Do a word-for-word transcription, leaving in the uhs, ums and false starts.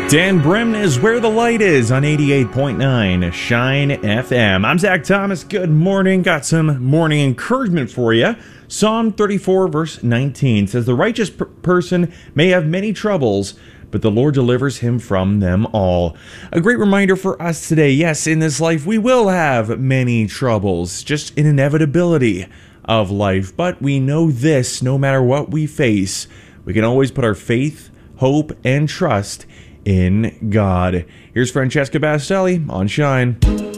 Dan Bremner is Where the Light Is on eighty-eight point nine Shine F M. I'm Zach Thomas. Good morning. Got some morning encouragement for you. Psalm thirty-four verse nineteen says, "The righteous per- person may have many troubles, but the Lord delivers him from them all." A great reminder for us today. Yes, in this life we will have many troubles, just an inevitability of life. But we know this, no matter what we face, we can always put our faith, hope, and trust in God. Here's Francesca Bastelli on Shine.